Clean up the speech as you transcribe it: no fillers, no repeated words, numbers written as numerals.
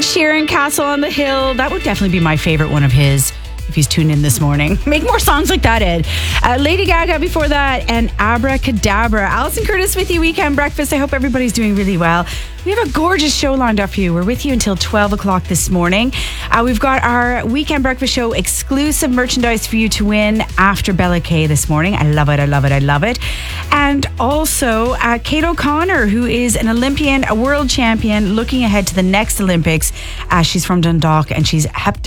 Sheeran, Castle on the Hill. That would definitely be my favorite one of his. If he's tuned in this morning. Make more songs like that, Ed. Lady Gaga before that, and Abracadabra. Alison Curtis with you, Weekend Breakfast. I hope everybody's doing really well. We have a gorgeous show lined up for you. We're with you until 12 o'clock this morning. We've got our Weekend Breakfast Show exclusive merchandise for you to win after Bella K this morning. I love it, I love it, I love it. And also, Kate O'Connor, who is an Olympian, a world champion, looking ahead to the next Olympics. She's from Dundalk, and she's